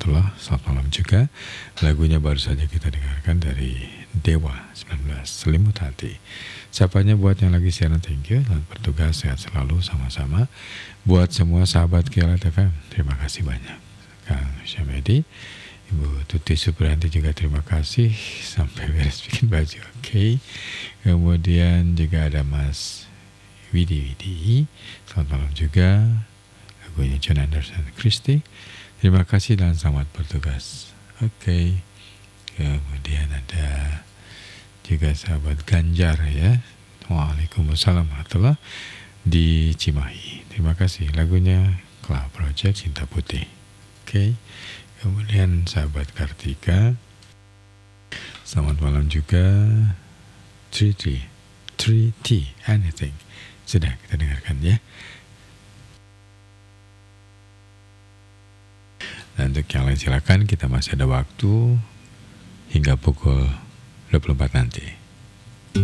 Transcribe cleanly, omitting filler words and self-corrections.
warahmatullahi. Selamat malam juga. Lagunya baru saja kita dengarkan dari Dewa 19, Selimut Hati. Sapanya buat yang lagi siaran, thank you. Selamat bertugas, sehat selalu sama-sama. Buat semua sahabat Kialat FM, terima kasih banyak. Kang Syamedi, Ibu Tuti Supriyanti juga terima kasih sampai beres bikin baju. Oke. Kemudian juga ada Mas Widi. Selamat malam juga. Lagunya John Anderson Christie. Terima kasih dan selamat bertugas. Oke. Kemudian ada juga sahabat Ganjar ya. Waalaikumsalam warahmatullahi di Cimahi. Terima kasih. Lagunya Cloud Project Cinta Putih. Oke. Kemudian sahabat Kartika, selamat malam juga. 3T Anything sudah kita dengarkan ya. Dan untuk yang lain silakan, kita masih ada waktu hingga pukul 24 nanti.